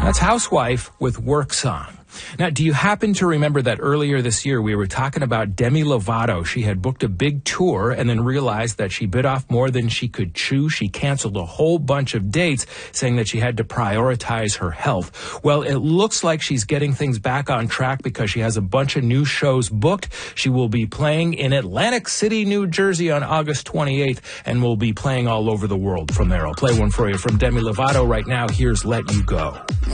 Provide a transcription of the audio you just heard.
That's Housewife with Work Song. Now, do you happen to remember that earlier this year we were talking about Demi Lovato? She had booked a big tour and then realized that she bit off more than she could chew. She canceled a whole bunch of dates, saying that she had to prioritize her health. Well, it looks like she's getting things back on track because she has a bunch of new shows booked. She will be playing in Atlantic City, New Jersey on August 28th, and will be playing all over the world from there. I'll play one for you from Demi Lovato right now. Here's Let You Go.